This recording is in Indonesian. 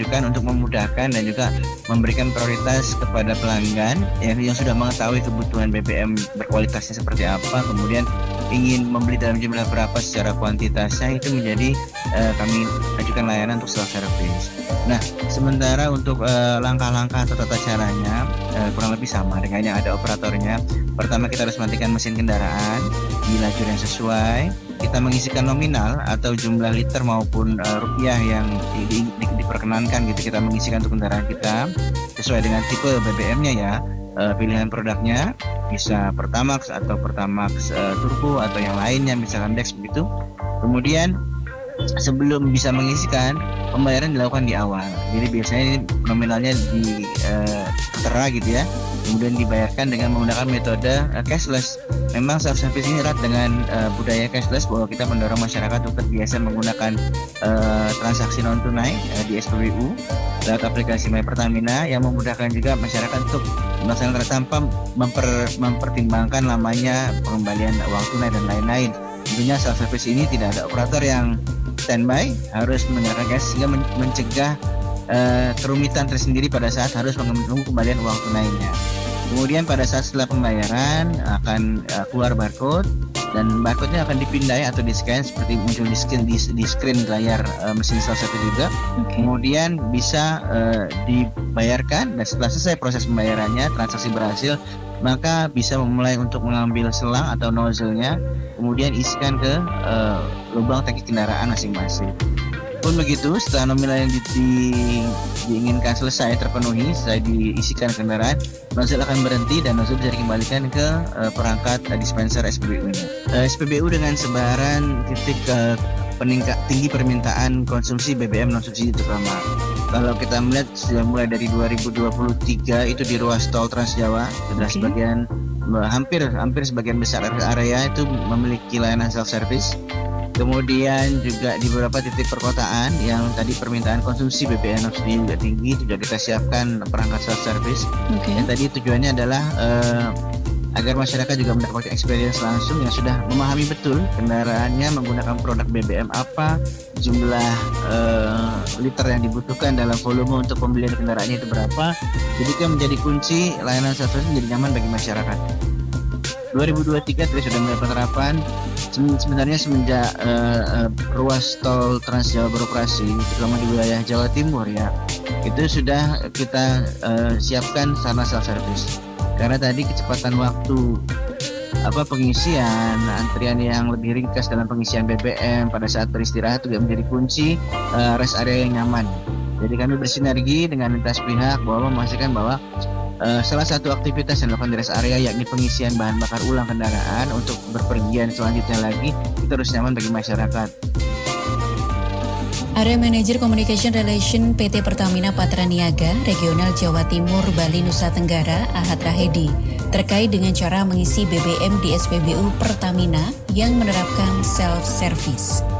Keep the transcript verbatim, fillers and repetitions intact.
ajukan untuk memudahkan dan juga memberikan prioritas kepada pelanggan yang, yang sudah mengetahui kebutuhan B B M berkualitasnya seperti apa, kemudian ingin membeli dalam jumlah berapa secara kuantitasnya, itu menjadi uh, kami ajukan layanan untuk self service. Nah, sementara untuk uh, langkah-langkah atau tata caranya uh, kurang lebih sama dengan yang ada operatornya. Pertama, kita harus matikan mesin kendaraan di lajur yang sesuai. Kita mengisikan nominal atau jumlah liter maupun uh, rupiah yang di, di, di, diperkenankan gitu, kita mengisikan untuk kendaraan kita sesuai dengan tipe B B M-nya ya. Uh, pilihan produknya bisa Pertamax atau Pertamax uh, Turbo atau yang lainnya, misalkan Dex begitu. Kemudian sebelum bisa mengisikan, pembayaran dilakukan di awal. Jadi biasanya ini nominalnya di uh, tertera gitu ya, kemudian dibayarkan dengan menggunakan metode uh, cashless. Memang self service ini erat dengan uh, budaya cashless, bahwa kita mendorong masyarakat untuk terbiasa menggunakan uh, transaksi non tunai uh, di S P B U lewat aplikasi My Pertamina, yang memudahkan juga masyarakat untuk melaksanakan tanpa memper, mempertimbangkan lamanya pengembalian uang tunai dan lain-lain. Tentunya self service ini tidak ada operator yang standby, harus menyerahkan cash, sehingga mencegah uh, kerumitan tersendiri pada saat harus menunggu kembalian uang tunainya. Kemudian pada saat setelah pembayaran akan uh, keluar barcode, dan barcode-nya akan dipindai atau di-scan seperti muncul di screen di, di screen layar uh, mesin self service juga. Okay. Kemudian bisa uh, dibayarkan, dan setelah selesai proses pembayarannya, transaksi berhasil, maka bisa memulai untuk mengambil selang atau nozzle-nya, kemudian isikan ke uh, lubang tangki kendaraan masing-masing. Pun begitu, setelah nominal yang di, di, diinginkan selesai terpenuhi, setelah diisikan kendaraan, nozzle akan berhenti dan nozzle bisa dikembalikan ke uh, perangkat uh, dispenser S P B U-nya. Uh, S P B U dengan sebaran titik uh, peningkat tinggi permintaan konsumsi B B M non subsidi terutama. Kalau kita melihat sudah mulai dari dua ribu dua puluh tiga itu di ruas tol Trans Jawa sudah okay. sebagian hampir hampir sebagian besar area itu memiliki layanan self service. Kemudian juga di beberapa titik perkotaan yang tadi permintaan konsumsi B B M non subsidi juga tinggi, juga kita siapkan perangkat self service. Okay. Yang tadi tujuannya adalah uh, agar masyarakat juga mendapatkan experience langsung yang sudah memahami betul kendaraannya menggunakan produk B B M apa, jumlah uh, liter yang dibutuhkan dalam volume untuk pembelian kendaraannya itu berapa. Jadi itu yang menjadi kunci layanan self service menjadi nyaman bagi masyarakat. dua ribu dua puluh tiga tadi sudah mulai penerapan. Sebenarnya semenjak uh, uh, ruas tol Trans Jawa beroperasi, terutama di wilayah Jawa Timur ya, itu sudah kita uh, siapkan sarana self service. Karena tadi kecepatan waktu apa pengisian, antrian yang lebih ringkas dalam pengisian B B M pada saat beristirahat juga menjadi kunci uh, rest area yang nyaman. Jadi kami bersinergi dengan lintas pihak bahwa memastikan bahwa Uh, salah satu aktivitas yang dilakukan di rest area yakni pengisian bahan bakar ulang kendaraan untuk berpergian selanjutnya lagi itu harus nyaman bagi masyarakat. Area Manager Communication Relation P T Pertamina Patraniaga Regional Jawa Timur Bali Nusa Tenggara Ahad Rahedi terkait dengan cara mengisi B B M di S P B U Pertamina yang menerapkan self service.